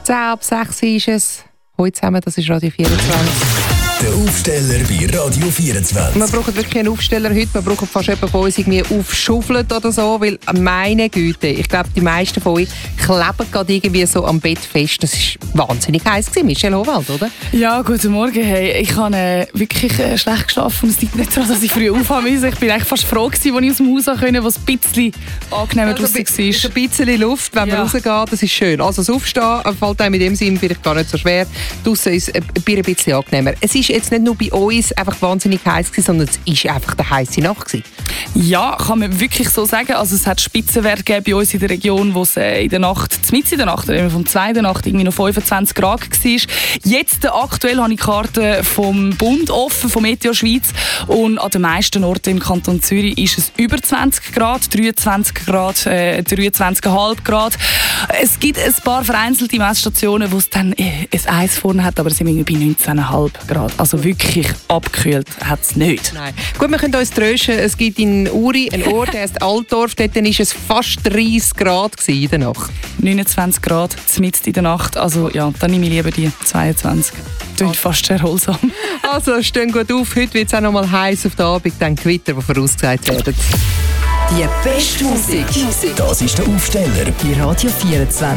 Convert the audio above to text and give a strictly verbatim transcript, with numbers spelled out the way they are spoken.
zehn ab sechs ist es. Heute zusammen, das ist Radio vierundzwanzig. Der Aufsteller bei Radio vierundzwanzig. Wir brauchen wirklich einen Aufsteller heute. Wir brauchen fast jemanden von uns irgendwie aufschaufelt oder so, weil meine Güte, ich glaube, die meisten von euch kleben gerade irgendwie so am Bett fest. Das war wahnsinnig heiß gewesen, Michelle Howald, oder? Ja, guten Morgen. Hey, ich habe äh, wirklich äh, schlecht geschlafen. Es liegt nicht daran, dass ich früh aufhaben musste. Ich bin eigentlich fast froh gewesen, als ich aus dem Haus konnte, wo es ein bisschen angenehmer also, draussen war. Es ist ein bisschen Luft, wenn ja. man rausgeht, das ist schön. Also das Aufstehen fällt einem in dem Sinne vielleicht gar nicht so schwer. Draussen ist es ein bisschen angenehmer. Es ist jetzt nicht nur bei uns einfach wahnsinnig heiß gewesen, sondern es war einfach eine heiße Nacht gewesen. Ja, kann man wirklich so sagen. Also es hat Spitzenwerte gegeben bei uns in der Region, wo es äh, in der Nacht, mitten in der Nacht, oder vom zweiten Nacht irgendwie noch fünfundzwanzig Grad war. Jetzt, aktuell, habe ich Karten vom Bund offen, von Meteo Schweiz. Und an den meisten Orten im Kanton Zürich ist es über zwanzig Grad, dreiundzwanzig Grad, äh, dreiundzwanzig Komma fünf Grad. Es gibt ein paar vereinzelte Messstationen, wo es dann äh, ein Eis vorne hat, aber es sind irgendwie bei neunzehn Komma fünf Grad. Also wirklich abgekühlt hat es nicht. Nein. Gut, wir können uns trösten. Es gibt in Uri einen Ort, der heißt Altdorf. Dort war es fast dreißig Grad in der Nacht. neunundzwanzig Grad, mitten in der Nacht. Also ja, dann nehme ich lieber die zweiundzwanzig. Klingt fast erholsam. Also stehen gut auf. Heute wird es auch noch mal heiß auf den Abend, dann Gewitter, die vorausgesagt werden. Die beste Musik. Das ist der Aufsteller bei Radio vierundzwanzig.